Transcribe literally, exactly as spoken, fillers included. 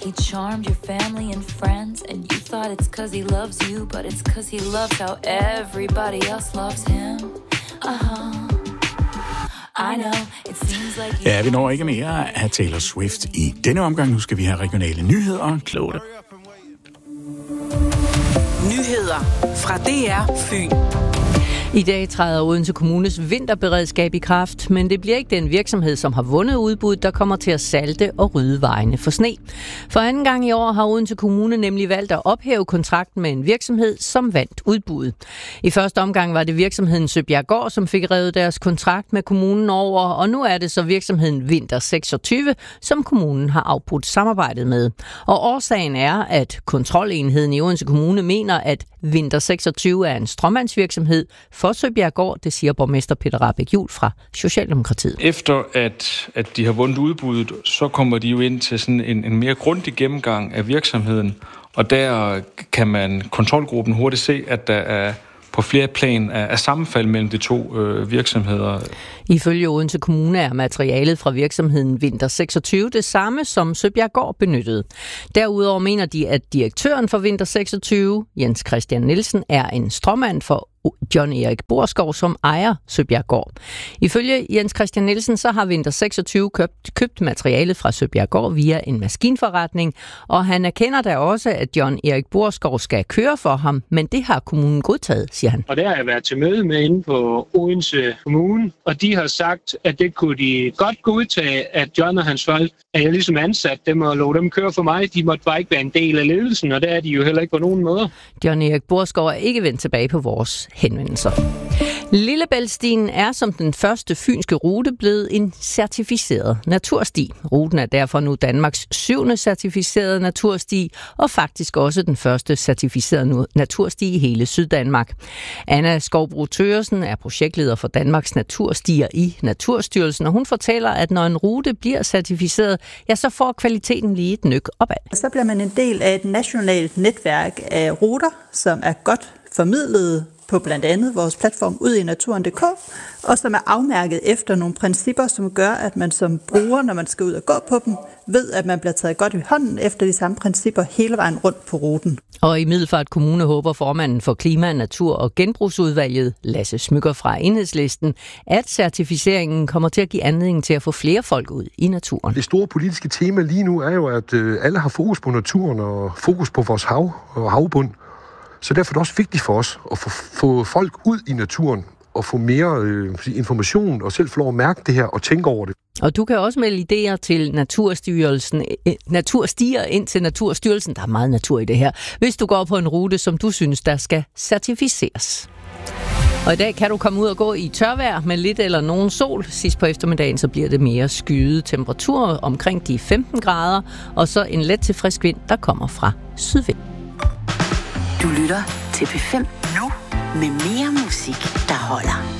He charmed your family and friends, and you thought it's cause he loves you, but it's cause he loves how everybody else loves him. Uh-huh. I know, it seems like you... Ja, vi når ikke mere af Taylor Swift i denne omgang. Nu skal vi have regionale nyheder, Claude. Nyheder fra D R Fyn. I dag træder Odense Kommunes vinterberedskab i kraft, men det bliver ikke den virksomhed, som har vundet udbuddet, der kommer til at salte og rydde vejene for sne. For anden gang i år har Odense Kommune nemlig valgt at ophæve kontrakten med en virksomhed, som vandt udbuddet. I første omgang var det virksomheden Søbjerggård, som fik revet deres kontrakt med kommunen over, og nu er det så virksomheden Vinter seksogtyve, som kommunen har afbrudt samarbejdet med. Og årsagen er, at kontrolenheden i Odense Kommune mener, at Vinter seksogtyve er en stråmandsvirksomhed for Søbjerggård, det siger borgmester Peter Rahbæk Juhl fra Socialdemokratiet. Efter at, at de har vundet udbuddet, så kommer de jo ind til sådan en, en mere grundig gennemgang af virksomheden, og der kan man kontrolgruppen hurtigt se, at der er på flere plan er, er sammenfald mellem de to øh, virksomheder. Ifølge Odense Kommune er materialet fra virksomheden Vinter seksogtyve det samme, som Søbjerggård benyttede. Derudover mener de, at direktøren for Vinter seksogtyve, Jens Christian Nielsen, er en stråmand for John Erik Boerskov, som ejer Søbjerggård. Ifølge Jens Christian Nielsen, så har Vinter seksogtyve købt, købt materialet fra Søbjerggård via en maskinforretning, og han erkender da også, at John Erik Boerskov skal køre for ham, men det har kommunen godtaget, siger han. Og der har jeg været til møde med inde på Odense Kommune, og de har sagt, at det kunne de godt godtage, at John og hans folk, at jeg ligesom ansat dem og lå dem køre for mig. De måtte bare ikke være en del af ledelsen, og der er de jo heller ikke på nogen måde. John Erik Boerskov er ikke vendt tilbage på vores henvendelser. Lillebæltstien er som den første fynske rute blevet en certificeret natursti. Ruten er derfor nu Danmarks syvende certificerede natursti, og faktisk også den første certificerede natursti i hele Syddanmark. Anna Skovbro Thøgersen er projektleder for Danmarks Naturstier i Naturstyrelsen, og hun fortæller, at når en rute bliver certificeret, ja, så får kvaliteten lige et nyk opad. Så bliver man en del af et nationalt netværk af ruter, som er godt formidlet på blandt andet vores platform ud i naturen punktum d k, og som er afmærket efter nogle principper, som gør, at man som bruger, når man skal ud og gå på dem, ved, at man bliver taget godt i hånden efter de samme principper hele vejen rundt på ruten. Og i Middelfart Kommune håber formanden for Klima, Natur og Genbrugsudvalget, Lasse Smykker fra Enhedslisten, at certificeringen kommer til at give anledning til at få flere folk ud i naturen. Det store politiske tema lige nu er jo, at alle har fokus på naturen og fokus på vores hav og havbund. Så derfor er det også vigtigt for os at få, få folk ud i naturen og få mere øh, information og selv få lov at mærke det her og tænke over det. Og du kan også melde idéer til Naturstyrelsen, eh, Naturstier ind til Naturstyrelsen. Der er meget natur i det her. Hvis du går på en rute, som du synes, der skal certificeres. Og i dag kan du komme ud og gå i tørvejr med lidt eller nogen sol. Sidst på eftermiddagen så bliver det mere skyet. Temperatur omkring de femten grader, og så en let til frisk vind, der kommer fra sydvind. Du lytter til P fem nu med mere musik, der holder.